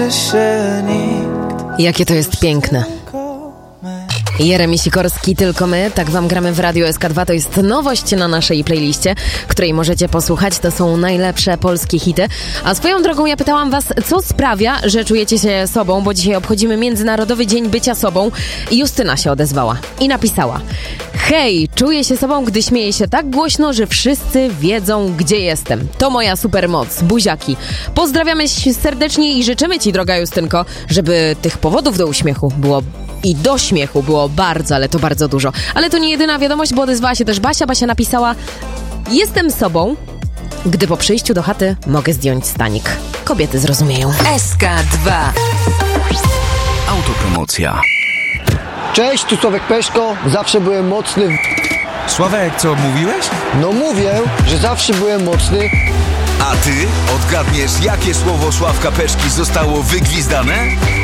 Jakie to jest piękne. Jeremi Sikorski, Tylko my, tak wam gramy w Radio SK2. To jest nowość na naszej playliście, której możecie posłuchać. To są najlepsze polskie hity. A swoją drogą ja pytałam was, co sprawia, że czujecie się sobą, bo dzisiaj obchodzimy Międzynarodowy Dzień Bycia Sobą. I Justyna się odezwała i napisała: hej, czuję się sobą, gdy śmieję się tak głośno, że wszyscy wiedzą, gdzie jestem. To moja supermoc. Buziaki. Pozdrawiamy serdecznie i życzymy ci, droga Justynko, żeby tych powodów do uśmiechu było i do śmiechu było bardzo, ale to bardzo dużo. Ale to nie jedyna wiadomość, bo odezwała się też Basia. Basia napisała: jestem sobą, gdy po przyjściu do chaty mogę zdjąć stanik. Kobiety zrozumieją. SK2. Autopromocja. Cześć, tu Sławek Peszko. Zawsze byłem mocny. Sławek, co mówiłeś? No mówię, że zawsze byłem mocny. A ty odgadniesz, jakie słowo Sławka Peszki zostało wygwizdane?